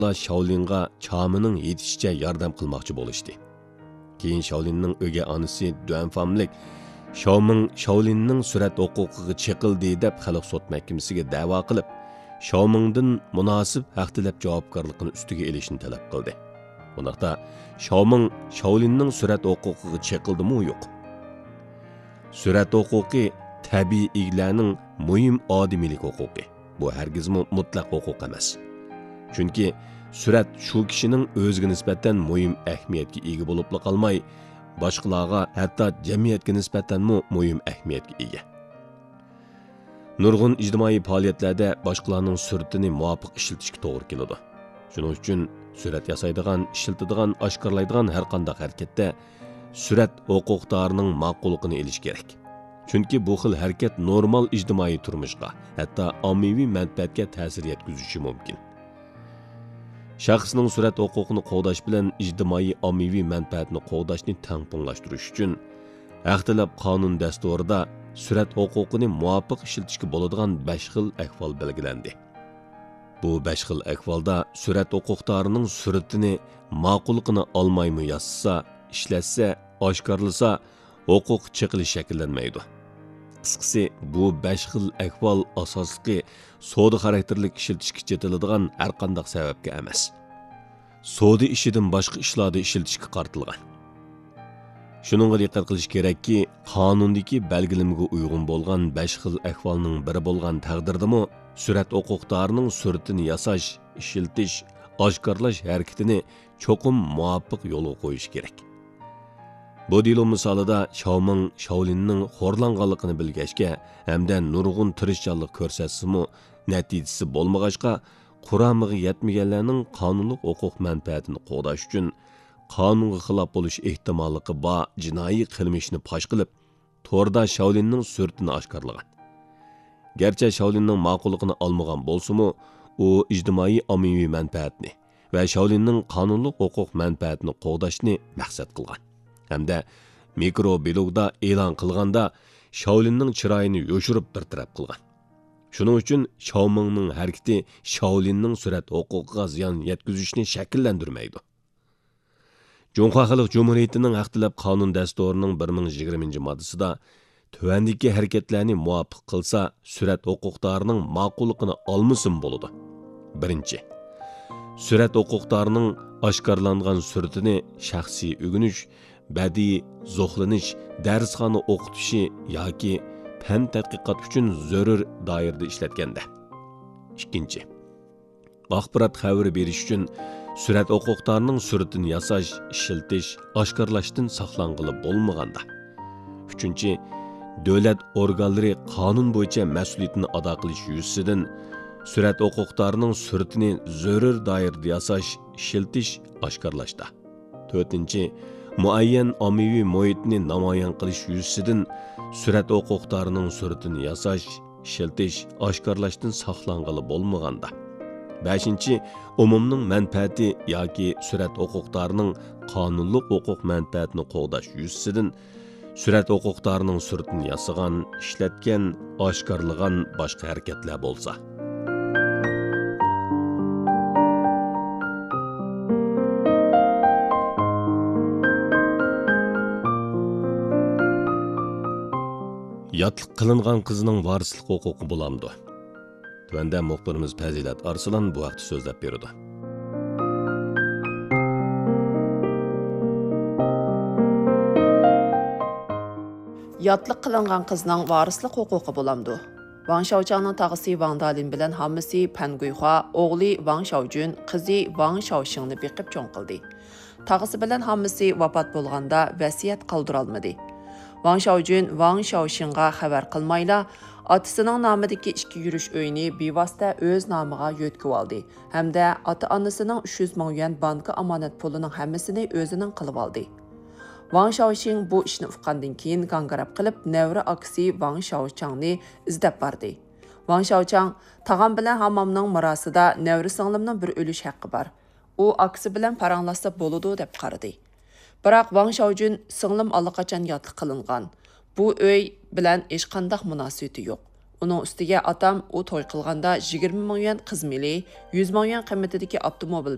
Shaolinga chamining yetishicha yordam qilmoqchi bo'lishdi. Keyin Shaolinning o'gay onasi Duanfamlik Shaolinning surat huquqiga chiqildi deb xalq sud mahkamasiga da'vo qilib, Shaomingdan munosib haq talab javobgarligini ustiga elishni talab qildi. Bundaqda Shaolinning surat huquqiga chiqildimi yo'q? Surat huquqi tabiiy eglarning muhim odimilik huquqi. Bu hargizmi mutlaq huquq emas. Chunki surat shu kishining o'ziga nisbatan muhim ahamiyatga ega bo'lib qolmay, boshqalarga, hatto jamiyatga nisbatan muhim ahamiyatga ega. Nurg'un ijtimoiy faoliyatlarda boshqalarning suratini muvofiq ishlatishga to'g'ri keladi. Shuning uchun surat yasaydigan, ishlatadigan, oshkorlaydigan har qanday harakatda surat huquqdorining ma'qulligini olish kerak. Chunki bu xil harakat normal ijtimoiy turmushga, hatto ommaviy manfaatga ta'sir yetkazishi mumkin. Shaxsning surat huquqini qo'llash bilan ijtimoiy ommaviy manfaatni qo'llashni tangpunglashtirish uchun Haq-talab qonun dasturida surat huquqini muvofiq ishlatishga bo'ladigan 5 xil ahvol belgilandi. Bu 5 xil ahvolda surat huquqdorining suratini ma'qulligini olmaymi yozsa, ishlatsa, oshkorlasa, huquq chiqilish shakllanmaydi. Qisqasi, bu 5 xil ahvol asosli savdo xarakterli ishlatishga chetiladigan har qanday sababga emas. Savdo ishidan boshqa ishlarda ishlatishga qaratilgan. Shuningga diqqat qilish kerakki, qonundagi belgilamga uyg'un bo'lgan 5 xil ahvolning biri bo'lgan taqdirdami, surat huquqdorining suratini yasash, ishiltish, oshkorlash harakatini cho'qim muvofiq yo'lga qo'yish kerak. Bu dilo misolida Shaolinning xo'rlanganligini bilgachga hamda nurg'un tirishchanlik ko'rsatsimi, natijasi bo'lmag'achqa Qur'onga yetmaganlarning qonunlik huquq manfaatini qo'llash uchun qonunga xilof bo'lish ehtimolligi bor jinoiy qilmishni fosh qilib, to'rda Shaolinning suratini oshkorlagan. Garchi Shaolinning ma'qulligini olmagan bo'lsa-mu, u ijtimoiy ommaviy manfaatni va Shaolinning qonunlik huquq manfaatini qo'llashni maqsad qilgan. Hamda mikroblogda e'lon qilganda Shaolinning chiroyini yo'shirib bir taraf qilgan. Shuning uchun Shaomingning harakati Shaolinning surat huquqiga ziyon yetkazishni shakllantirmaydi. Junxo Xalq Cumhuriyetining Haq-talab qonun dasturining 1020-moddasida tuvandagi harakatlarni muvofiq qilsa, surat huquqdorining ma'qulligini olmasin bo'ladi. Birinchi, surat huquqdorining oshkorlangan suratini shaxsiy o'g'inish, badiiy zo'xlanish, darsxona o'qitishi yoki fan tadqiqot uchun zarur doirada ishlatganda. Ikkinchi, axborot xabari berish uchun surat huquqdorining suratini yasash, ishiltish, oshkorlashdan saqlanqili bo'lmaganda. Uchinchi, davlat organlari qonun bo'yicha mas'uliyatini ado qilish yuzasidan surat huquqdorining suratini zarur doirada yasash, ishiltish, oshkorlashda. To'rtinchi, muayyan ommaviy muhitni namoyon qilish yuzasidan surat huquqdorining suratini yasash, ishiltish, oshkorlashdan saqlanqili bo'lmaganda. 5. Umumning manfaati yoki surat huquqdorining qonunlik huquq manfaatini qo'llash yuzasidan surat huquqdorining suratini yasagan, ishlatgan, oshkorlagan boshqa harakatlar bo'lsa. Yatliq qilingan qizning varislik huquqi bo'lamdi. Tuvanda muxbirimiz Fazilat Arslan bu vaqt so'zlab berdi. Yatliq qilingan qizning varislik huquqi bo'lamdi. Wang Shaochangning tag'isi Wang Dalin bilan hammasi Pan Guihua, o'g'li Wang Shaojun, qizi Wang Shaoxingni beqib cho'ng qildi. Tag'isi bilan hammasi vafot bo'lganda vasiyat qoldira olmadi. Wang Shaojun Wang Shaoxingga xabar qilmayla, otasining nomidagi ishga yurish uyini bevosita o'z nomiga yo'tkib oldi hamda ota-onasining 300 ming yuan banka omonat pulining hammasini o'zining qilib oldi. Wang Shaoxing bu ishni uqqandan keyin gangarab qilib, nevra akasi Wang Shaochangni izlab bordi. Wang Shaochang tag'am bilan hammomning mirosida nevra singlimning bir o'lish haqqi bor. U akasi bilan paranglashsa bo'ladi deb qaradi. Biroq Wang Shaojun singlim allaqachon yotliq qilingan. Bu uy bilan hech qanday munosabati yo'q. Uning ustiga otam u to'y qilganda 20 ming yuan qiz mili, 100 ming yuan qiymatidagi avtomobil